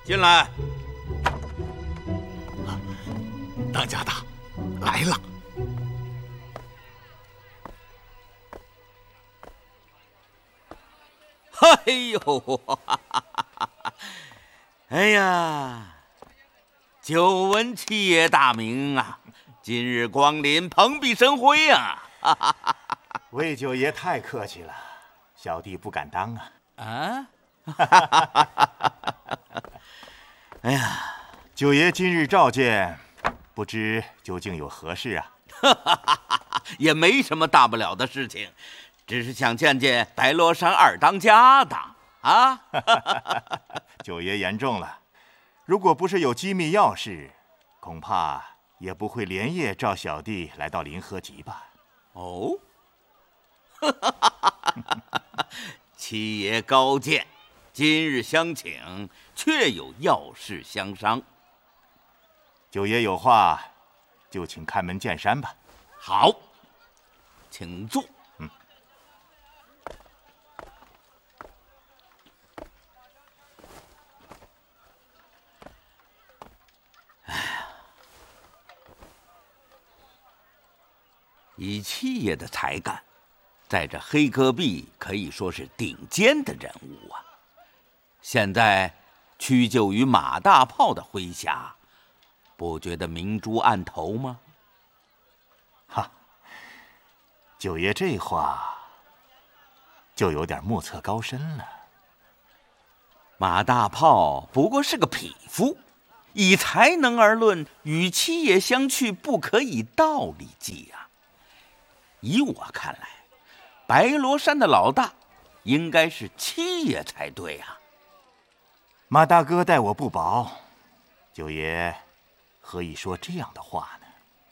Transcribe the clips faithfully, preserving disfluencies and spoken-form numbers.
进来。 当家的，来了。 哎呦，哎呀，久闻七爷大名啊，今日光临，蓬荜生辉啊！ 魏九爷太客气了，小弟不敢当啊。 啊？哎呀， 九爷今日召见，不知究竟有何事啊？ 也没什么大不了的事情，只是想见见白罗山二当家的啊。 九爷言重了，如果不是有机密要事，恐怕也不会连夜召小弟来到临河集吧？ 哦，七爷高见，今日相请，确有要事相商。 九爷有话，就请开门见山吧。 好，请坐。 嗯。 哎呀，以七爷的才干，在这黑戈壁可以说是顶尖的人物啊。现在屈就于马大炮的麾下，不觉得明珠暗投吗？ 哈，九爷这话就有点莫测高深了。 马大炮不过是个匹夫，以才能而论，与七爷相去不可以道理计啊。以我看来，白罗山的老大应该是七爷才对啊。 马大哥待我不薄，九爷何以说这样的话呢？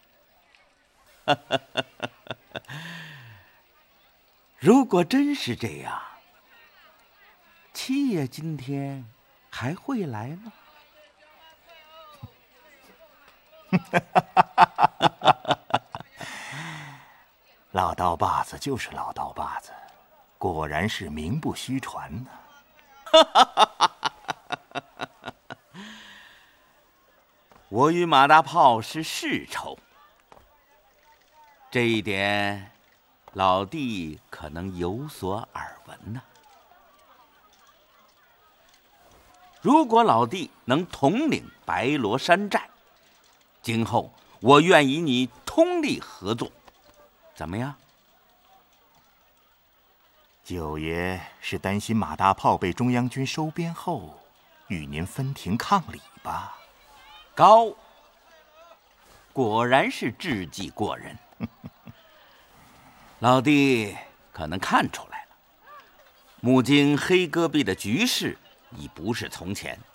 如果真是这样，七爷今天还会来吗？ 老刀把子就是老刀把子，果然是名不虚传呢。 我与马大炮是世仇，这一点老弟可能有所耳闻呢。如果老弟能统领白罗山寨，今后我愿与你通力合作，怎么样？ 九爷是担心马大炮被中央军收编后，与您分庭抗礼吧？ 高，果然是智计过人。老弟可能看出来了，目今黑戈壁的局势已不是从前，